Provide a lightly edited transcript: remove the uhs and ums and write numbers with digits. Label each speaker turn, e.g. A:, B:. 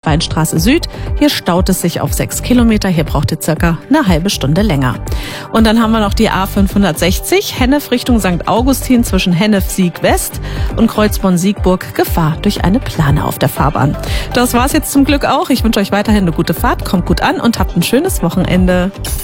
A: Weinstraße Süd. Hier staut es sich auf 6 Kilometer. Hier braucht ihr circa eine halbe Stunde länger. Und dann haben wir noch die A560, Hennef Richtung St. Augustin zwischen Hennef-Sieg West und Kreuzborn-Siegburg. Gefahr durch eine Plane auf der Fahrbahn. Das war's jetzt zum Glück auch. Ich wünsche euch weiterhin eine gute Fahrt, kommt gut an und habt ein schönes Wochenende.